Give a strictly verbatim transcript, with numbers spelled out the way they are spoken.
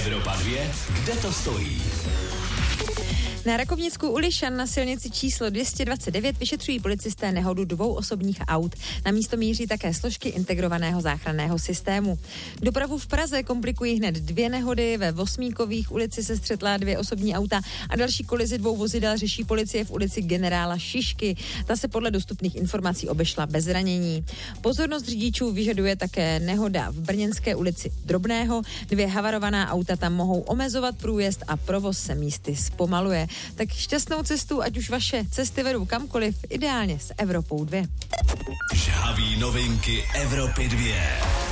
Evropa dva, kde to stojí? Na Rakovnicku u Lišan na silnici číslo dvě stě dvacet devět vyšetřují policisté nehodu dvou osobních aut. Na místo míří také složky integrovaného záchranného systému. Dopravu v Praze komplikují hned dvě nehody. Ve Vosmíkových ulici se střetla dvě osobní auta a další kolizi dvou vozidel řeší policie v ulici Generála Šišky. Ta se podle dostupných informací obešla bez zranění. Pozornost řidičů vyžaduje také nehoda v Brněnské ulici Drobného. Dvě havarovaná auta tam mohou omezovat průjezd a provoz se místy zpomaluje. Tak šťastnou cestu, ať už vaše cesty vedou kamkoliv, ideálně s Evropou dva. Žhavý novinky Evropy dva.